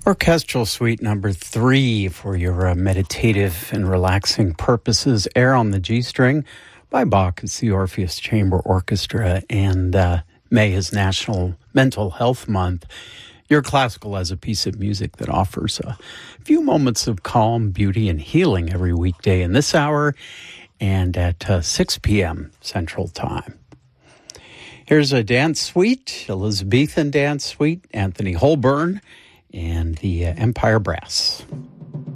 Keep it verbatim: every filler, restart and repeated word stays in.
Orchestral Suite number three for your uh, meditative and relaxing purposes. Air on the G String by Bach. It's the Orpheus Chamber Orchestra, and uh, May is National Mental Health Month. Your classical as a piece of music that offers a few moments of calm, beauty, and healing every weekday in this hour and at uh, six p.m. Central Time. Here's a dance suite, Elizabethan dance suite, Anthony Holborn and the uh, Empire Brass.